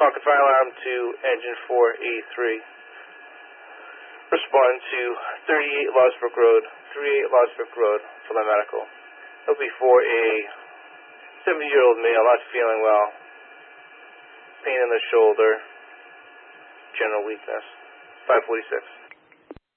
Pocket fire alarm to engine 483. Respond to 38 Losbrook Road, 38 Losbrook Road for my medical. It'll be for a 70-year-old male, not feeling well. Pain in the shoulder, general weakness. 546.